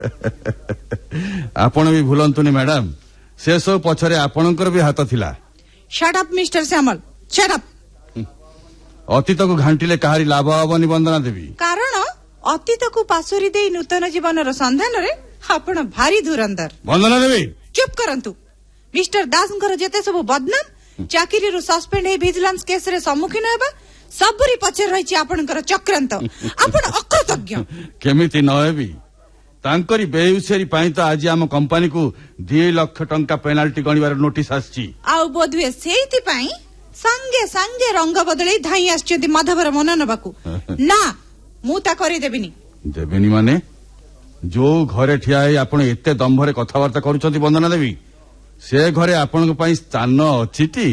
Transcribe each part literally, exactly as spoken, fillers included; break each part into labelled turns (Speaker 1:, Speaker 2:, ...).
Speaker 1: आपण भी भूलंतुनी मैडम से सब पछरे आपणकर भी हाथ थिला।
Speaker 2: Shut up mister Shyamal, shut up.
Speaker 1: अतीत को घांटिले कहारी लाभ हबनी वंदना देवी, कारण
Speaker 2: अतीत को पासोरी दे नूतन जीवन संधान रे आपण भारी धुरंधर।
Speaker 1: वंदना देवी
Speaker 2: चुप करंतु। मिस्टर दासंकर जेते सब बदनाम चाकरी रु सस्पेंड हे विजिलेंस केस रे सम्मुखीन हेबा सबरी पछर रहिछि आपणकर चक्रांत। आपण अकृतज्ञ
Speaker 1: केमिति न हेबी तांकरी बेहुसेरी पाई तो आज आम कंपनी को दो लाख टंका पेनाल्टी गणिबार नोटिस आछि।
Speaker 2: आउ बोधुए सेइति पाई संगे संगे रंग बदलै धाई आछियति माधवर मन नबाकू। ना मु ता करि देबिनी।
Speaker 1: देबिनी माने जो घरे ठिया हे आपण एते दंभरे कथावार्ता करूछंती वंदना देवी से घरे आपण पई स्थान अछिटी।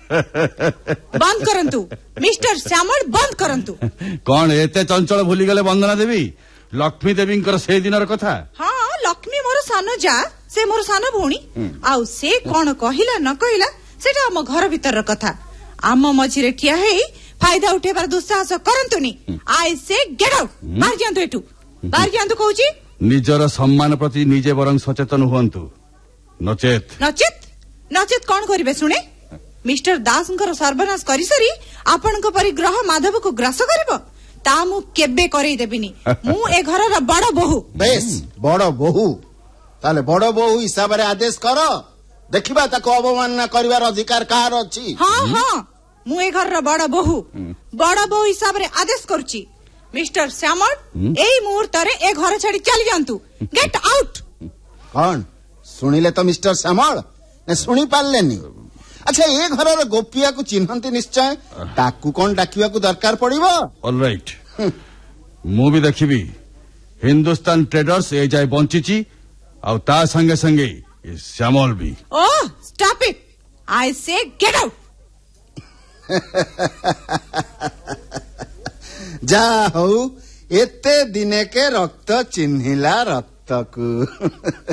Speaker 2: बंद करंतु मिस्टर श्यामल, बंद करंतु।
Speaker 1: कौन एते चंचल भूली गले वंदना देवी? लक्ष्मी देवी से दिनर कथा।
Speaker 2: हाँ, लक्ष्मी मोर सान जा, से मोर सान भौणी। आउ से कौन कहिला न कहिला सेटा हम घर भीतर कथा। आम मझिरे ठिया हेई फायदा उठेबार दुस्साहस करंतुनी। आई से गेट आउट, बाहर जांतु एठू, बाहर जांतु कहूची।
Speaker 1: निजर सम्मान प्रति निजे बरं सचेतन हुअन्तु, नचेत
Speaker 2: नचेत नचेत कौन करिवे सुने? मिस्टर दासंकर सर्वनाश करी सरी आपनक परिग्रह माधव को ग्रास करिवो ता मु केबे करई देबिनी। मु ए घरर बड़ बहु।
Speaker 3: बेस बड़ बहु ताले बड़ बहु हिसाब रे आदेश करो, देखिबा ताको अवमानना करिवार अधिकार कार अछि।
Speaker 2: हां हां, मु ए घरर बड़ बहु बड़ बहु हिसाब रे आदेश करूची। मिस्टर श्यामल एई मुहूर्त रे ए घर छाडी चली जांतु, गेट आउट।
Speaker 3: कौन सुनिले तो मिस्टर श्यामल ने सुनी पारलेनी? अच्छा ये घर गोपिया को चिन्हती निश्चय, ताकू कौन डाकिया को दरकार पड़िबो?
Speaker 1: ऑलराइट, मु भी देखिबी हिंदुस्तान ट्रेडर्स ए जाय बंचिची और ता संगे संगे ये श्यामल भी।
Speaker 2: ओह स्टॉप इट, आई से गेट आउट।
Speaker 3: जा हो एते दिने के रक्त चिन्हिला रक्त को।